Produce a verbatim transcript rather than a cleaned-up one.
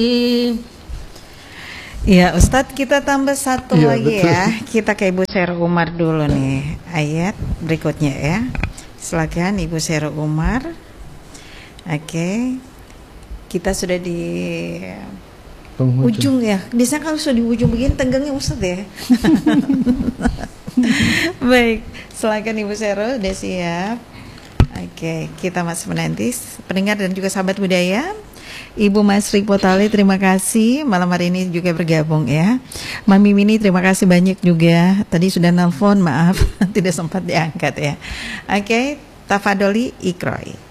Ya Ustadz, kita tambah satu Iya, lagi betul. ya. Kita ke Ibu Sero Umar dulu nih. Ayat berikutnya ya. Silakan Ibu Sero Umar. Oke. Kita sudah di Penghujung. ujung ya. Biasanya kalau sudah di ujung begini tenggangnya Ustadz ya. Baik, silakan Ibu Sero, udah siap. Oke, kita masih menanti pendengar dan juga sahabat budaya. Ibu Masri Potali, terima kasih malam hari ini juga bergabung ya. Mami Mini, terima kasih banyak juga. Tadi sudah nelpon, maaf tidak sempat diangkat ya. Oke, tafadoli Ikroy.